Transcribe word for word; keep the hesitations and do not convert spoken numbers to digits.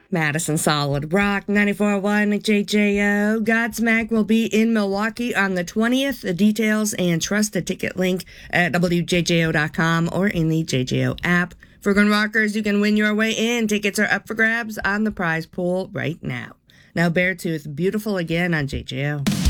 Madison Solid Rock, ninety-four point one J J O. Godsmack will be in Milwaukee on the twentieth. The details and trust a ticket link at W J J O dot com or in the J J O app. For Gun Rockers, you can win your way in. Tickets are up for grabs on the prize pool right now. Now, Beartooth, Beautiful Again on J J O.